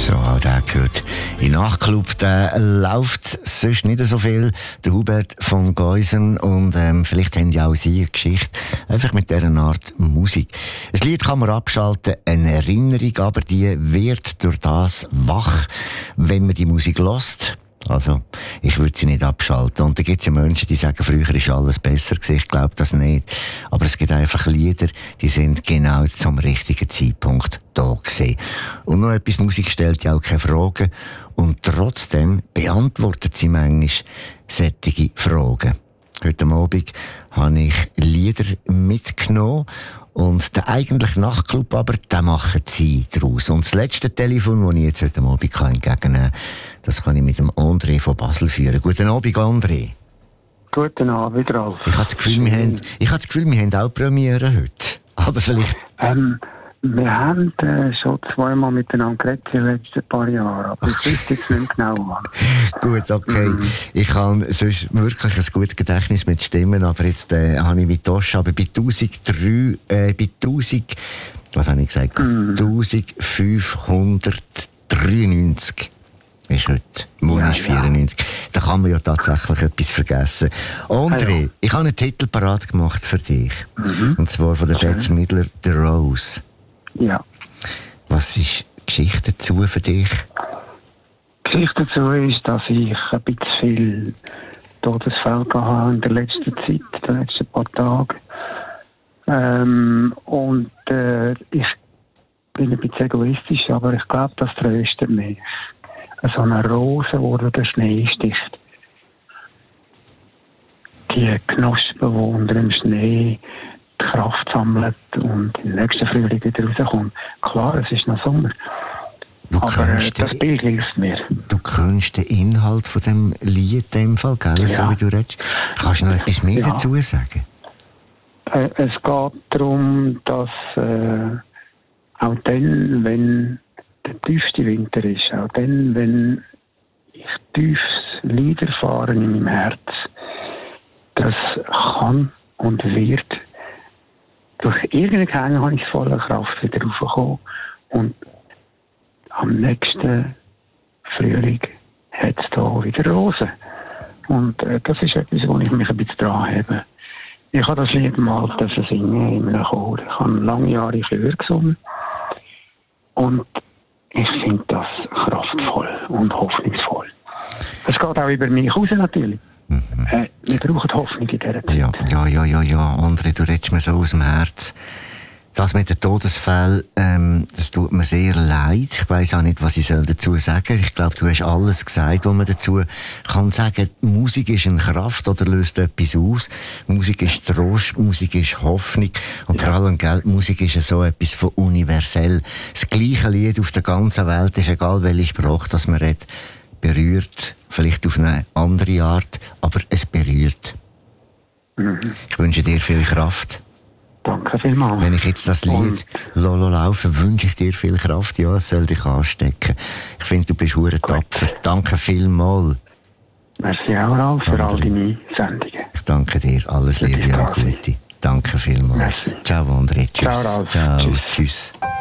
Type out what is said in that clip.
So, auch der gehört. In Nachtclub, der läuft sonst nicht so viel. Der Hubert von Geusen. Und vielleicht haben ja auch Sie eine Geschichte. Einfach mit dieser Art Musik. Ein Lied kann man abschalten, eine Erinnerung, aber die wird durch das wach, wenn man die Musik hört. Also, ich würde sie nicht abschalten. Und da gibt es ja Menschen, die sagen, früher ist alles besser gewesen. Ich glaube das nicht. Aber es gibt einfach Lieder, die sind genau zum richtigen Zeitpunkt da gewesen. Und noch etwas, Musik stellt ja auch keine Fragen. Und trotzdem beantwortet sie manchmal solche Fragen. Heute Abend habe ich Lieder mitgenommen. Und der eigentliche Nachtclub aber, den machen sie draus. Und das letzte Telefon, das ich jetzt heute Abend entgegennehmen kann, das kann ich mit dem André von Basel führen. Guten Abend, André. Guten Abend, Ralf. Ich habe das Gefühl, wir haben auch Premiere heute. Aber vielleicht... wir haben schon zweimal miteinander geredet in den letzten paar Jahren, aber ich weiß jetzt nicht genau wann. Gut, okay. Ich habe sonst wirklich ein gutes Gedächtnis mit Stimmen, aber jetzt habe ich mit Toscha, aber bei 1000, was habe ich gesagt? 1593 ist heute. Morgen ist 94. Da kann man ja tatsächlich etwas vergessen. André, ich habe einen Titel parat gemacht für dich. Und zwar von der Bette Midler, «The Rose». Ja. Was ist die Geschichte dazu für dich? Die Geschichte dazu ist, dass ich ein bisschen viel Todesfälle hatte in der letzten Zeit, in den letzten paar Tagen. Ich bin ein bisschen egoistisch, aber ich glaube, das tröstet mich. So eine Rose, wo der Schnee sticht. Die Knospen, die unter dem Schnee die Kraft sammelt und im nächsten Frühling wieder rauskommt. Klar, es ist noch Sommer. Aber das Bild hilft mir. Du kennst den Inhalt von dem Lied in dem Fall, gell? Ja. So wie du redest. Kannst du noch etwas mehr dazu sagen? Es geht darum, dass auch dann, wenn der tiefste Winter ist, auch dann, wenn ich tiefes Leid erfahre in meinem Herz, das kann und wird durch irgendeinen habe ich voller Kraft wieder raufgekommen und am nächsten Frühling hat es da wieder Rosen. Und das ist etwas, wo ich mich ein bisschen dran habe. Ich habe das Lied mal singen in einem Chor. Ich habe lange Jahre Chör gesungen. Und ich finde das kraftvoll und hoffnungsvoll. Es geht auch über mich raus natürlich. Wir brauchen Hoffnung in dieser Zeit. Ja. André, du redest mir so aus dem Herz. Das mit den Todesfällen, das tut mir sehr leid. Ich weiss auch nicht, was ich dazu sagen soll. Ich glaube, du hast alles gesagt, was man dazu kann sagen. Musik ist eine Kraft oder löst etwas aus. Musik ist Trost, Musik ist Hoffnung. Und vor allem, Musik ist so etwas von universell. Das gleiche Lied auf der ganzen Welt ist, egal welche Sprache das man redet, berührt. Vielleicht auf eine andere Art, aber es berührt. Ich wünsche dir viel Kraft. Danke vielmals. Wenn ich jetzt das Lied laufe, wünsche ich dir viel Kraft. Ja, es soll dich anstecken. Ich finde, du bist hure tapfer. Danke vielmals. Merci auch, Ralf, für all deine Sendungen. Ich danke dir. Alles Liebe und Gute. Danke vielmals. Merci. Ciao, André. Tschüss. Ciao, Ralf. Ciao. Tschüss.